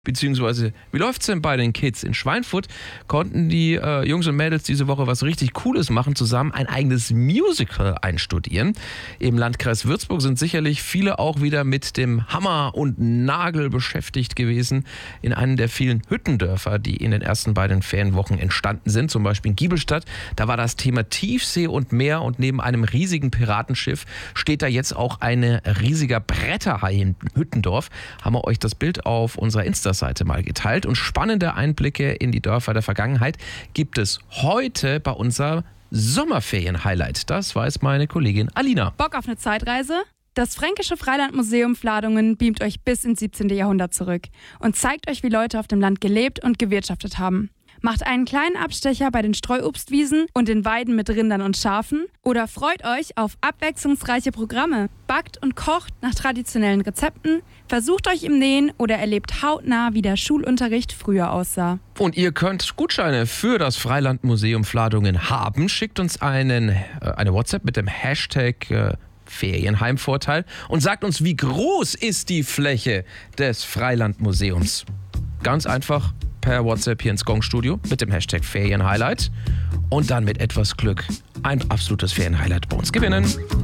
Beziehungsweise, wie läuft's denn bei den Kids? In Schweinfurt konnten die Jungs und Mädels diese Woche was richtig Cooles machen, zusammen ein eigenes Musical einstudieren. Im Landkreis Würzburg sind sicherlich viele auch wieder mit dem Hammer und Nagel beschäftigt gewesen. In einem der vielen Hüttendörfer, die in den ersten beiden Ferienwochen entstanden sind, zum Beispiel in Giebelstadt. Da war das Thema Tiefsee und Meer und neben einem riesigen Piratenschiff steht da jetzt auch ein riesiger Bretterhai in Hüttendorf. Haben wir euch das Bild auf unserer Seite mal geteilt und spannende Einblicke in die Dörfer der Vergangenheit gibt es heute bei unser Sommerferien-Highlight. Das weiß meine Kollegin Alina. Bock auf eine Zeitreise? Das Fränkische Freilandmuseum Fladungen beamt euch bis ins 17. Jahrhundert zurück und zeigt euch, wie Leute auf dem Land gelebt und gewirtschaftet haben. Macht einen kleinen Abstecher bei den Streuobstwiesen und den Weiden mit Rindern und Schafen oder freut euch auf abwechslungsreiche Programme. Backt und kocht nach traditionellen Rezepten, versucht euch im Nähen oder erlebt hautnah, wie der Schulunterricht früher aussah. Und ihr könnt Gutscheine für das Freilandmuseum Fladungen haben. Schickt uns eine WhatsApp mit dem Hashtag Ferienheimvorteil und sagt uns, wie groß ist die Fläche des Freilandmuseums. Ganz einfach per WhatsApp hier ins Gong-Studio mit dem Hashtag Ferienhighlight und dann mit etwas Glück ein absolutes Ferienhighlight bei uns gewinnen.